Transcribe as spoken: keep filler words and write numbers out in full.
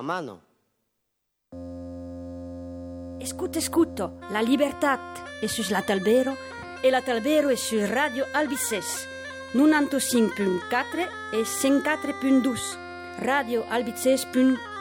mano. Escuto, escuto, la libertà è sus la Talbero e la Talbero è su Radio Albices novantacinque virgola quattro e cent quatre virgola due radio albices punto com.